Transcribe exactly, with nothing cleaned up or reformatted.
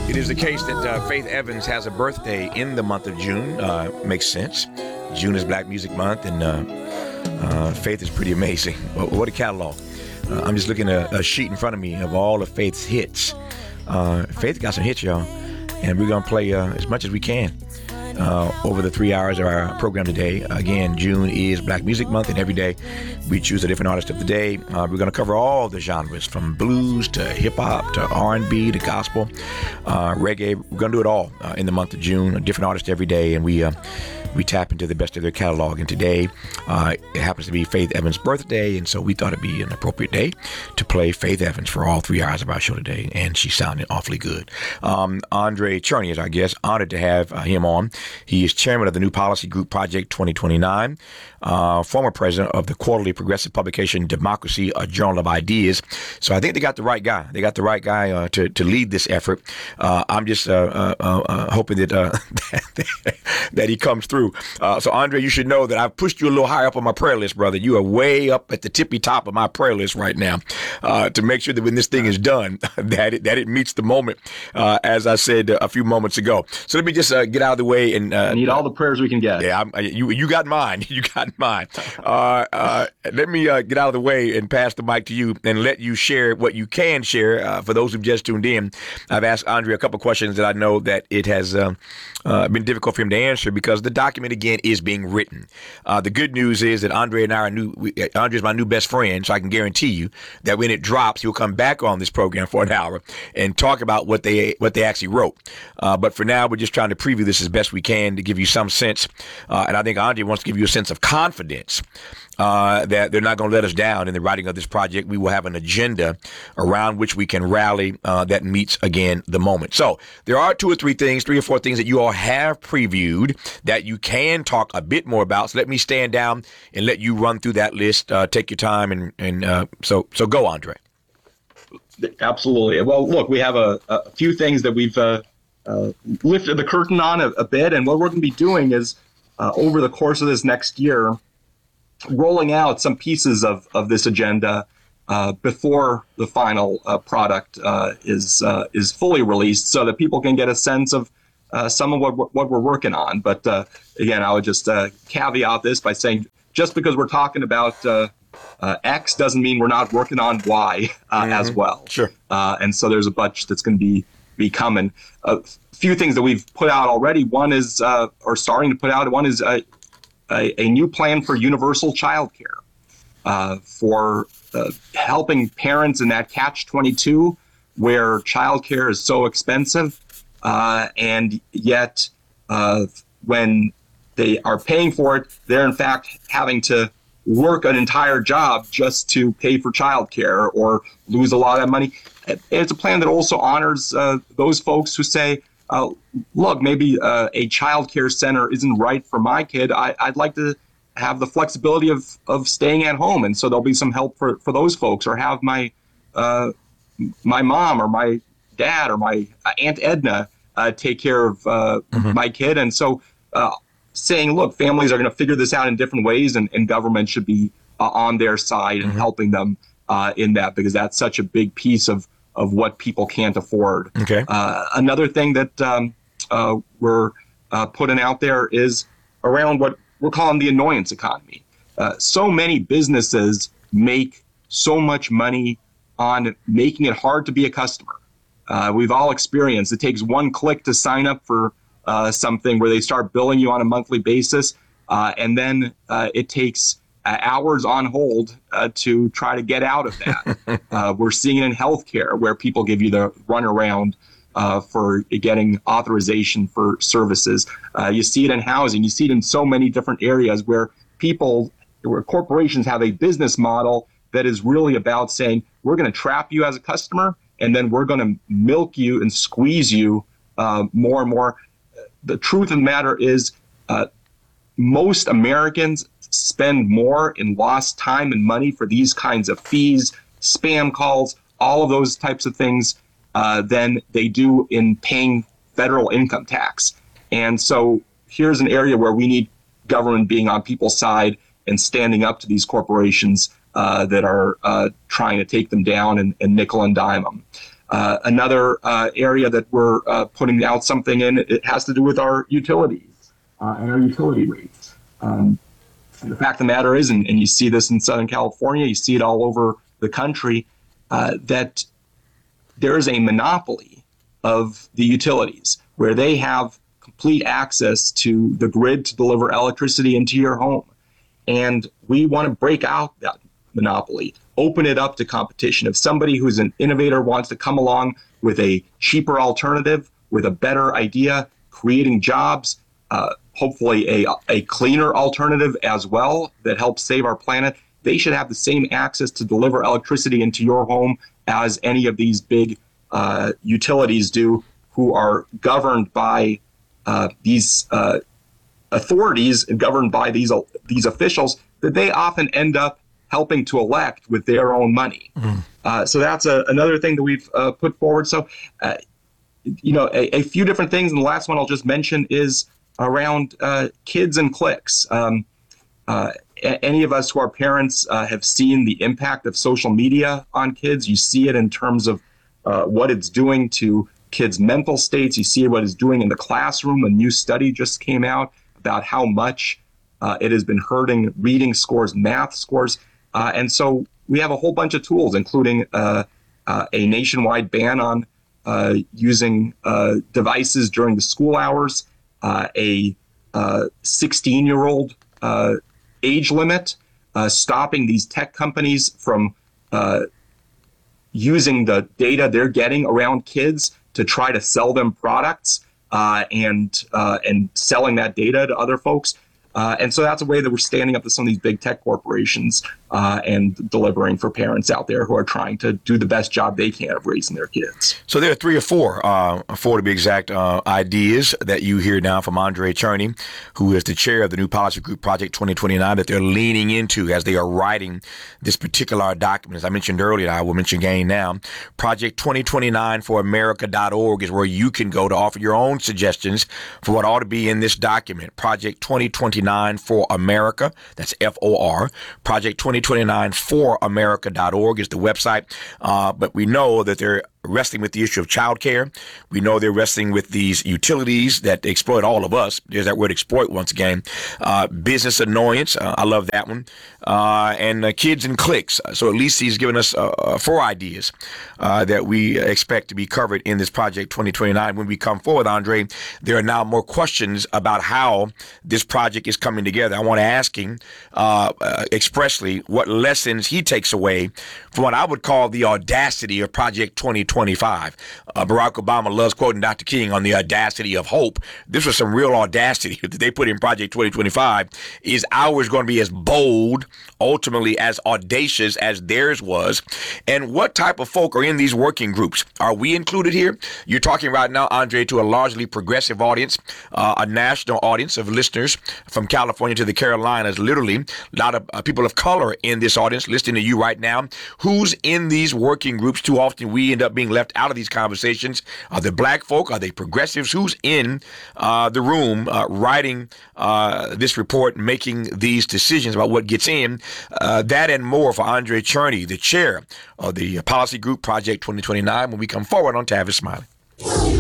It is the case that uh, Faith Evans has a birthday in the month of June. Uh, makes sense. June is Black Music Month, and uh, uh, Faith is pretty amazing. What a catalog. Uh, I'm just looking at a sheet in front of me of all of Faith's hits. Uh, Faith got some hits, y'all, and we're going to play uh, as much as we can uh, over the three hours of our program today. Again, June is Black Music Month, and every day we choose a different artist of the day. Uh, we're going to cover all the genres, from blues to hip-hop to R and B to gospel, uh, reggae. We're going to do it all uh, in the month of June, a different artist every day, and we uh, we tap into the best of their catalog. And today, uh, it happens to be Faith Evans' birthday, and so we thought it'd be an appropriate day to play Faith Evans for all three hours of our show today, and she sounded awfully good. Um, Andre Cherney is our guest. Honored to have uh, him on. He is chairman of the New Policy Group Project twenty twenty-nine, uh, former president of the quarterly progressive publication Democracy, a Journal of Ideas. So I think they got the right guy. They got the right guy uh, to, to lead this effort. Uh, I'm just uh, uh, uh, hoping that, uh, that he comes through. Uh, so, Andre, you should know that I've pushed you a little higher up on my prayer list, brother. You are way up at the tippy top of my prayer list right now uh, to make sure that when this thing is done, that it, that it meets the moment, uh, as I said a few moments ago. So let me just uh, get out of the way. and uh, Need all the prayers we can get. Yeah, I'm, you you got mine. You got mine. Uh, uh, let me uh, get out of the way and pass the mic to you and let you share what you can share. Uh, for those who've just tuned in, I've asked Andre a couple questions that I know that it has uh, uh, been difficult for him to answer because the document, again, is being written. Uh, the good news is that Andre and I are new. We, Andre is my new best friend, so I can guarantee you that when it drops, he'll come back on this program for an hour and talk about what they what they actually wrote. Uh, but for now, we're just trying to preview this as best we can to give you some sense. Uh, and I think Andre wants to give you a sense of confidence uh, that they're not going to let us down in the writing of this project. We will have an agenda around which we can rally uh, that meets, again, the moment. So there are two or three things, three or four things that you all have previewed that you can talk a bit more about. So let me stand down and let you run through that list. Uh, take your time. And, and uh, so so go, Andre. Absolutely. Well, look, we have a, a few things that we've uh, uh, lifted the curtain on a, a bit. And what we're going to be doing is uh, over the course of this next year, rolling out some pieces of, of this agenda uh, before the final uh, product uh, is uh, is fully released so that people can get a sense of uh, some of what, what we're working on. But uh, again, I would just uh, caveat this by saying just because we're talking about uh, uh, X doesn't mean we're not working on Y uh, mm-hmm. as well. Sure. Uh, and so there's a bunch that's going to be, be coming. A few things that we've put out already. One is, uh, or starting to put out, one is uh, A, a new plan for universal childcare uh, for uh, helping parents in that catch twenty-two where childcare is so expensive uh, and yet uh, when they are paying for it, they're in fact having to work an entire job just to pay for childcare or lose a lot of money. It's a plan that also honors uh, those folks who say, Uh, look, maybe uh, a child care center isn't right for my kid. I, I'd like to have the flexibility of, of staying at home. And so there'll be some help for, for those folks, or have my uh, my mom or my dad or my Aunt Edna uh, take care of uh, mm-hmm. my kid. And so uh, saying, look, families are going to figure this out in different ways, and, and government should be uh, on their side and mm-hmm. helping them uh, in that, because that's such a big piece of of what people can't afford. Okay. Uh, another thing that um, uh, we're uh, putting out there is around what we're calling the annoyance economy. Uh, so many businesses make so much money on making it hard to be a customer. Uh, we've all experienced it takes one click to sign up for uh, something where they start billing you on a monthly basis, uh, and then uh, it takes Uh, hours on hold uh, to try to get out of that. uh, we're seeing it in healthcare where people give you the runaround uh, for getting authorization for services. Uh, you see it in housing. You see it in so many different areas where people, where corporations have a business model that is really about saying, we're going to trap you as a customer, and then we're going to milk you and squeeze you uh, more and more. The truth of the matter is uh, most Americans spend more in lost time and money for these kinds of fees, spam calls, all of those types of things uh, than they do in paying federal income tax. And so here's an area where we need government being on people's side and standing up to these corporations uh, that are uh, trying to take them down and, and nickel and dime them. Uh, another uh, area that we're uh, putting out something in, it has to do with our utilities uh, and our utility rates. Um, the fact of the matter is, and, and you see this in Southern California, you see it all over the country, uh, that there is a monopoly of the utilities where they have complete access to the grid to deliver electricity into your home. And we want to break out that monopoly, open it up to competition. If somebody who's an innovator wants to come along with a cheaper alternative, with a better idea, creating jobs, uh, hopefully a, a cleaner alternative as well that helps save our planet, they should have the same access to deliver electricity into your home as any of these big uh, utilities do, who are governed by uh, these uh, authorities and governed by these these officials that they often end up helping to elect with their own money. Mm. Uh, so that's a, another thing that we've uh, put forward. So, uh, you know, a, a few different things. And the last one I'll just mention is around uh, kids and clicks. Um, uh, a- any of us who are parents uh, have seen the impact of social media on kids. You see it in terms of uh, what it's doing to kids' mental states. You see what it's doing in the classroom. A new study just came out about how much uh, it has been hurting reading scores, math scores. Uh, and so we have a whole bunch of tools, including uh, uh, a nationwide ban on uh, using uh, devices during the school hours, uh, a sixteen-year-old uh, age limit, uh, stopping these tech companies from uh, using the data they're getting around kids to try to sell them products uh, and uh, and selling that data to other folks. Uh, and so that's a way that we're standing up to some of these big tech corporations uh, and delivering for parents out there who are trying to do the best job they can of raising their kids. So there are three or four, uh, four to be exact, uh, ideas that you hear now from Andre Cherney, who is the chair of the New Policy Group Project twenty twenty-nine, that they're leaning into as they are writing this particular document. As I mentioned earlier, I will mention again now, project twenty twenty-nine for america dot org is where you can go to offer your own suggestions for what ought to be in this document. Project twenty twenty-nine for America, that's F O R. Project twenty twenty-nine for america dot org is the website. Uh, but we know that they're wrestling with the issue of childcare. We know they're wrestling with these utilities that exploit all of us. There's that word exploit once again. Uh, business annoyance. Uh, I love that one. Uh, and uh, kids and clicks. So at least he's given us uh, four ideas uh, that we expect to be covered in this Project twenty twenty-nine. When we come forward, Andre, there are now more questions about how this project is coming together. I want to ask him uh, uh, expressly what lessons he takes away from what I would call the audacity of Project twenty twenty-five. Uh, Barack Obama loves quoting Doctor King on the audacity of hope. This was some real audacity that they put in Project twenty twenty-five. Is ours going to be as bold, ultimately as audacious as theirs was? And what type of folk are in these working groups? Are we included here? You're talking right now, Andre, to a largely progressive audience, uh, a national audience of listeners from California to the Carolinas, literally a lot of uh, people of color in this audience listening to you right now. Who's in these working groups? Too often we end up being left out of these conversations. Are they black folk? Are they progressives? Who's in uh, the room uh, writing uh, this report, making these decisions about what gets in? Uh, that and more for Andre Cherney, the chair of the Policy Group Project twenty twenty-nine, when we come forward on Tavis Smiley.